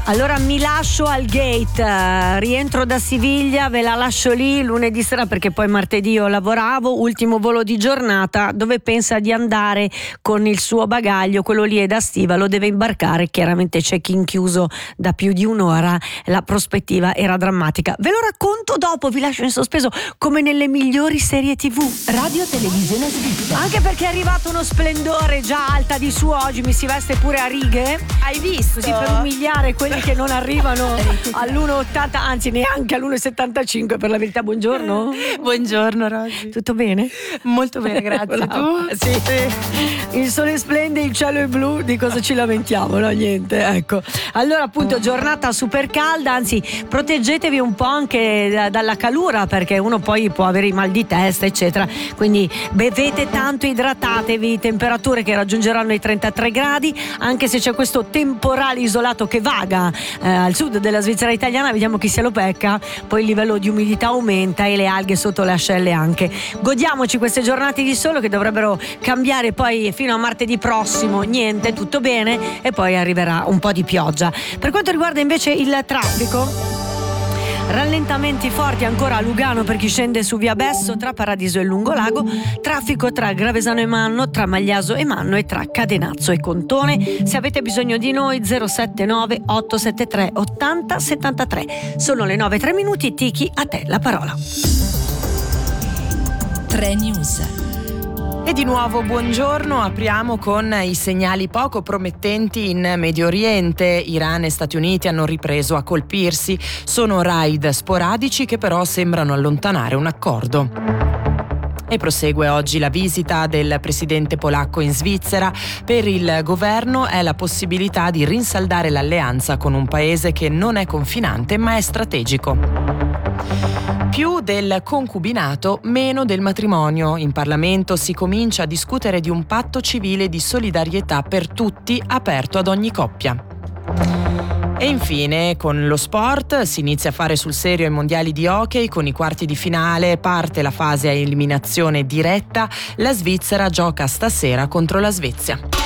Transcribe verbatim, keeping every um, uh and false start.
Allora mi lascio al gate, rientro da Siviglia, ve la lascio lì lunedì sera perché poi martedì io lavoravo, ultimo volo di giornata, dove pensa di andare con il suo bagaglio, quello lì è da Stiva, lo deve imbarcare, chiaramente check-in chiuso da più di un'ora, la prospettiva era drammatica. Ve lo racconto dopo, vi lascio in sospeso come nelle migliori serie tivù. Radio Televisione Svizzera. Anche perché è arrivato uno splendore già alta di su oggi, mi si veste pure a righe. Hai visto? Così per umiliare quelli che non arrivano all'uno virgola ottanta, anzi neanche all'uno virgola settantacinque, per la verità. Buongiorno. Buongiorno Rosy. Tutto bene? Molto bene, grazie. Tu? Sì. sì. Il sole splende, il cielo è blu, di cosa ci lamentiamo? No, niente, ecco. Allora appunto giornata super calda, anzi proteggetevi un po' anche da, dalla calura, perché uno poi può avere i mal di testa eccetera, quindi bevete tanto, idratatevi, temperature che raggiungeranno i trentatré gradi, anche se c'è questo temporale isolato che vaga eh, al sud della Svizzera italiana, vediamo chi se lo becca, poi il livello di umidità aumenta e le alghe sotto le ascelle anche. Godiamoci queste giornate di sole che dovrebbero cambiare poi fino a martedì prossimo, niente, tutto bene, e poi arriverà un po' di pioggia. Per quanto riguarda invece il traffico, rallentamenti forti ancora a Lugano per chi scende su via Besso tra Paradiso e Lungolago, traffico tra Gravesano e Manno, tra Magliaso e Manno e tra Cadenazzo e Contone. Se avete bisogno di noi zero sette nove otto sette tre otto zero sette tre. Sono le nove e tre minuti, Tiki, a te la parola. tre News. E di nuovo buongiorno, apriamo con i segnali poco promettenti in Medio Oriente. Iran e Stati Uniti hanno ripreso a colpirsi, sono raid sporadici che però sembrano allontanare un accordo. E prosegue oggi la visita del presidente polacco in Svizzera. Per il governo è la possibilità di rinsaldare l'alleanza con un paese che non è confinante ma è strategico. Più del concubinato, meno del matrimonio. In Parlamento si comincia a discutere di un patto civile di solidarietà per tutti, aperto ad ogni coppia. E infine, con lo sport, si inizia a fare sul serio ai mondiali di hockey. Con i quarti di finale parte la fase a eliminazione diretta. La Svizzera gioca stasera contro la Svezia.